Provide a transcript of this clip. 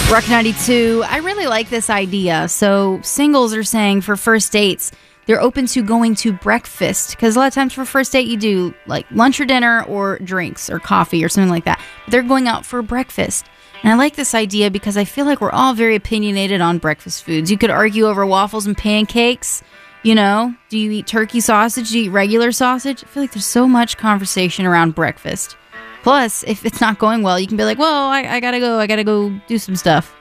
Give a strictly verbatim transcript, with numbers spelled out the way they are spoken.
Rock ninety-two, I really like this idea. So singles are saying for first dates, they're open to going to breakfast. Because a lot of times for first date, you do like lunch or dinner or drinks or coffee or something like that. But they're going out for breakfast. And I like this idea because I feel like we're all very opinionated on breakfast foods. You could argue over waffles and pancakes. You know, do you eat turkey sausage? Do you eat regular sausage? I feel like there's so much conversation around breakfast. Plus, if it's not going well, you can be like, well, I, I gotta go. I gotta go do some stuff.